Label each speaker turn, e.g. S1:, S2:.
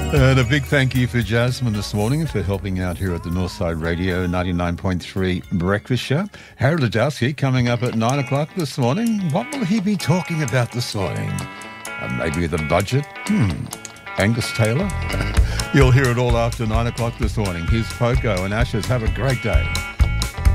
S1: And a big thank you for Jasmine this morning for helping out here at the Northside Radio 99.3 Breakfast Show. Harold Adowski coming up at 9 o'clock this morning. What will he be talking about this morning? Maybe the budget? Angus Taylor? You'll hear it all after 9 o'clock this morning. Here's Poco and Ashes. Have a great day.